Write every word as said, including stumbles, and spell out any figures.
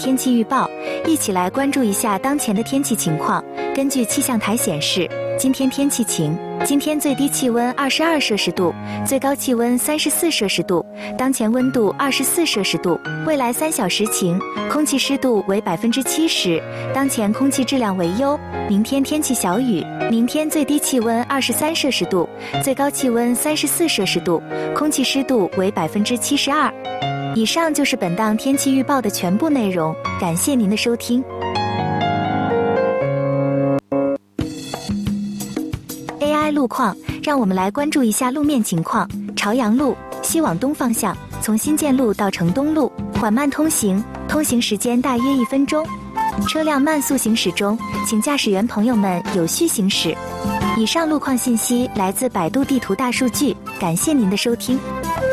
天气预报，一起来关注一下当前的天气情况。根据气象台显示，今天天气晴，今天最低气温二十二摄氏度，最高气温三十四摄氏度，当前温度二十四摄氏度。未来三小时晴，空气湿度为百分之七十，当前空气质量为优。明天天气小雨，明天最低气温二十三摄氏度，最高气温三十四摄氏度，空气湿度为百分之七十二。以上就是本档天气预报的全部内容，感谢您的收听。A I 路况，让我们来关注一下路面情况。朝阳路西往东方向，从新建路到城东路缓慢通行，通行时间大约一分钟，车辆慢速行驶中，请驾驶员朋友们有序行驶。以上路况信息来自百度地图大数据，感谢您的收听。